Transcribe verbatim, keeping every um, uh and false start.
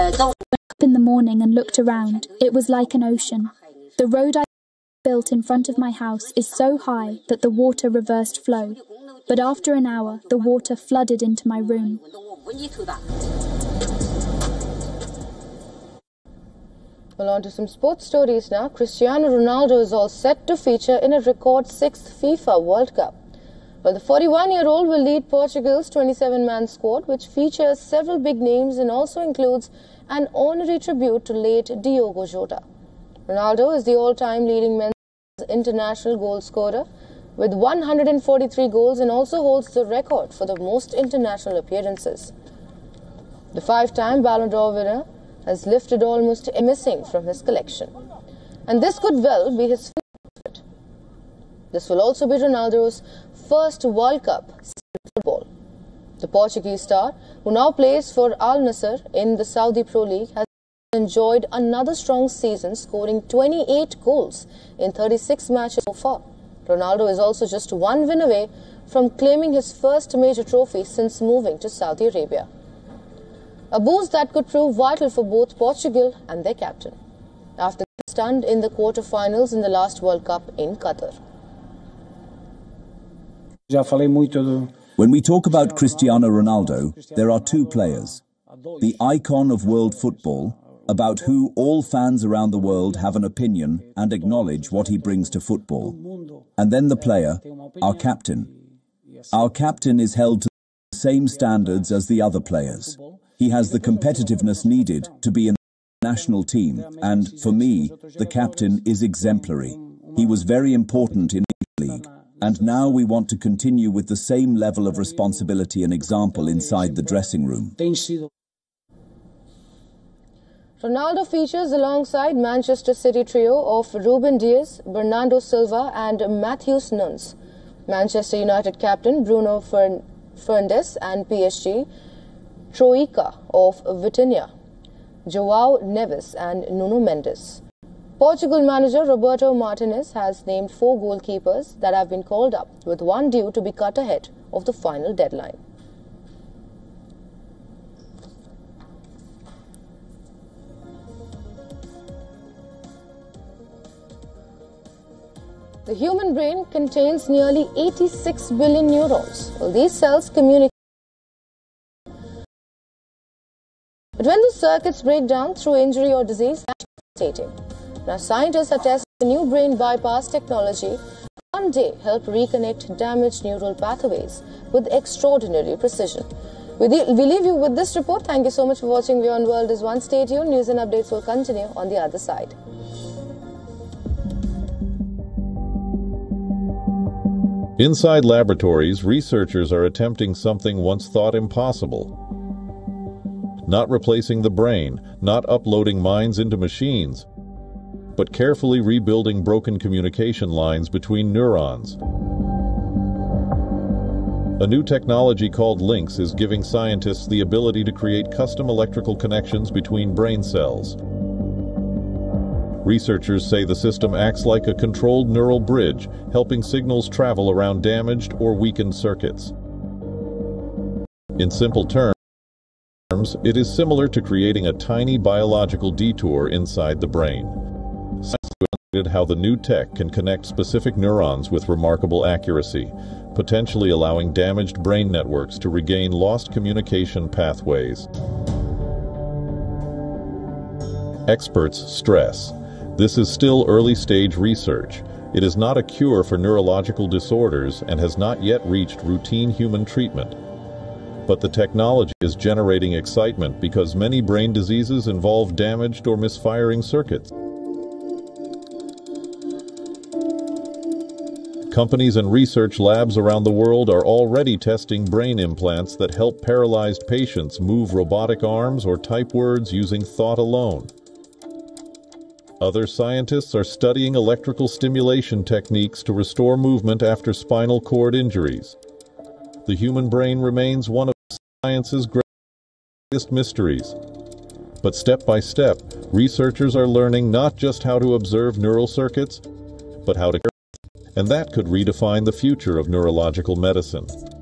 Up in the morning and looked around, it was like an ocean. The road I built in front of my house is so high that the water reversed flow, but after an hour the water flooded into my room. Well, on to some sports stories now. Cristiano Ronaldo is all set to feature in a record sixth FIFA World Cup. Well, the forty-one-year-old will lead Portugal's twenty-seven man squad, which features several big names and also includes an honorary tribute to late Diogo Jota. Ronaldo is the all-time leading men's international goal scorer with one hundred forty-three goals and also holds the record for the most international appearances. The five-time Ballon d'Or winner has lifted almost a missing from his collection. And this could well be his favorite. This will also be Ronaldo's first World Cup in football. The Portuguese star, who now plays for Al Nassr in the Saudi Pro League, has enjoyed another strong season, scoring twenty-eight goals in thirty-six matches so far. Ronaldo is also just one win away from claiming his first major trophy since moving to Saudi Arabia. A boost that could prove vital for both Portugal and their captain, after getting stunned in the quarter-finals in the last World Cup in Qatar. When we talk about Cristiano Ronaldo, there are two players. The icon of world football, about who all fans around the world have an opinion and acknowledge what he brings to football. And then the player, our captain. Our captain is held to the same standards as the other players. He has the competitiveness needed to be in the national team, and for me, the captain is exemplary. He was very important in the league. And now we want to continue with the same level of responsibility and example inside the dressing room. Ronaldo features alongside Manchester City trio of Ruben Dias, Bernardo Silva and Matheus Nunes. Manchester United captain Bruno Fernandes and P S G Troika of Vitinha, João Neves and Nuno Mendes. Portugal manager Roberto Martinez has named four goalkeepers that have been called up, with one due to be cut ahead of the final deadline. The human brain contains nearly eighty-six billion neurons. Well, these cells communicate. But when the circuits break down through injury or disease, that's devastating. Now, scientists are testing a new brain bypass technology to one day help reconnect damaged neural pathways with extraordinary precision. We, we leave you with this report. Thank you so much for watching Beyond World is One. Stay tuned. News and updates will continue on the other side. Inside laboratories, researchers are attempting something once thought impossible. Not replacing the brain, not uploading minds into machines, but carefully rebuilding broken communication lines between neurons. A new technology called LINX is giving scientists the ability to create custom electrical connections between brain cells. Researchers say the system acts like a controlled neural bridge, helping signals travel around damaged or weakened circuits. In simple terms, it is similar to creating a tiny biological detour inside the brain. Scientists how the new tech can connect specific neurons with remarkable accuracy, potentially allowing damaged brain networks to regain lost communication pathways. Experts stress, this is still early-stage research. It is not a cure for neurological disorders and has not yet reached routine human treatment. But the technology is generating excitement because many brain diseases involve damaged or misfiring circuits. Companies and research labs around the world are already testing brain implants that help paralyzed patients move robotic arms or type words using thought alone. Other scientists are studying electrical stimulation techniques to restore movement after spinal cord injuries. The human brain remains one of science's greatest mysteries. But step by step, researchers are learning not just how to observe neural circuits, but how to care, and that could redefine the future of neurological medicine.